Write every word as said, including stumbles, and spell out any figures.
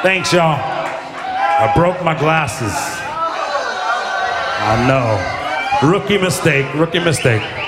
Thanks, y'all. I broke my glasses. I know. Rookie mistake, rookie mistake.